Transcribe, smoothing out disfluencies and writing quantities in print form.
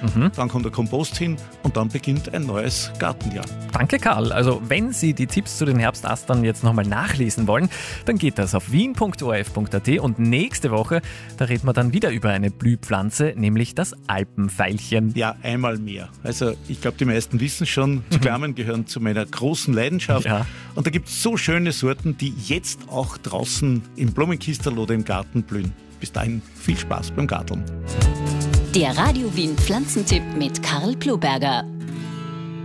dann kommt der Kompost hin und dann beginnt ein neues Gartenjahr. Danke, Karl. Also wenn Sie die Tipps zu den Herbstastern jetzt nochmal nachlesen wollen, dann geht das auf wien.orf.at und nächste Woche, da reden wir dann wieder über eine Blühpflanze, nämlich das Alpenveilchen. Ja, einmal mehr. Also ich glaube, die meisten wissen schon, Zyklamen gehören zu meiner großen Leidenschaft. Ja. Und da gibt es so schöne Sorten, die jetzt auch draußen im Blumenkistel oder im Garten blühen. Bis dahin viel Spaß beim Garteln. Der Radio Wien Pflanzentipp mit Karl Ploberger.